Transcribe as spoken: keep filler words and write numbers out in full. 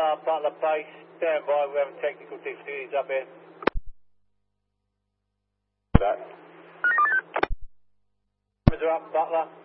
Butler, Butler base, stand by, we're having technical difficulties up here. That. Cameras are up, Butler.